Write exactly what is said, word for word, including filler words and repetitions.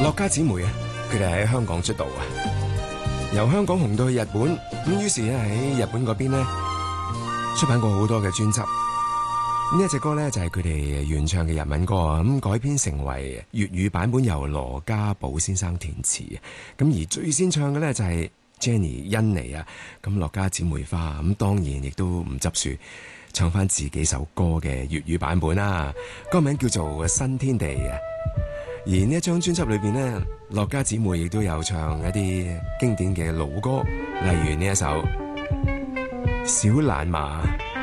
樂家姊妹啊，佢哋喺香港出道啊，由香港紅到去日本，咁於是咧喺日本嗰邊咧出版過好多嘅專輯。呢一隻歌咧就係佢哋原唱嘅日文歌啊，咁改編成為粵語版本，由羅家寶先生填詞。咁而最先唱嘅咧就係 Jenny 甄妮啊，咁樂家姊妹花，咁當然亦都唔執輸，唱翻自己首歌嘅粵語版本啦。歌名叫做《新天地》啊。而呢一張專輯裏邊呢，樂家姊妹亦都有唱一啲經典嘅老歌，例如呢一首《小懶馬》。